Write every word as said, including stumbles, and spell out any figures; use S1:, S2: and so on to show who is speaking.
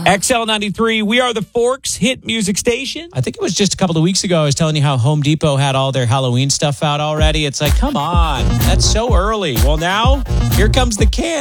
S1: X L ninety-three, we are the Forks hit music station.
S2: I think it was just a couple of weeks ago I was telling you how Home Depot had all their Halloween stuff out already. It's like, come on, that's so early. Well, now, here comes the candy.